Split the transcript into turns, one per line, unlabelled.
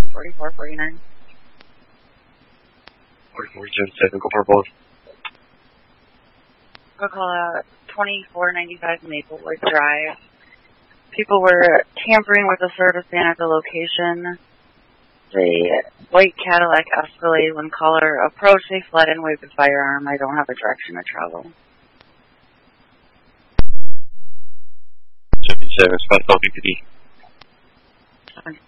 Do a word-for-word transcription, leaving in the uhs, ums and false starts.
forty-four forty-nine.
forty-four seven, go for both.
I'll call out twenty-four ninety-five Maplewood Drive. People were tampering with the service van at the location. The white Cadillac Escalade, when caller approached, they fled and waved a firearm. I don't have a direction to travel.
seventy-seven, spot L P P D.